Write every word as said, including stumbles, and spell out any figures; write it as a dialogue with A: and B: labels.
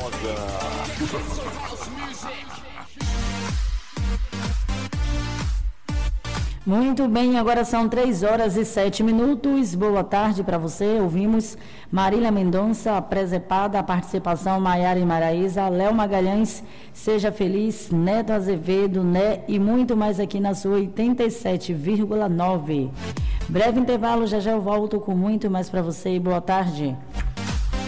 A: Muito bem, agora são três horas e sete minutos. Boa tarde para você. Ouvimos Marília Mendonça, a Presepada, a participação Maiara e Maraísa, Léo Magalhães, Seja Feliz, Neto Azevedo, Né e muito mais aqui na sua oitenta e sete vírgula nove. Breve intervalo, já já eu volto com muito mais para você e boa tarde.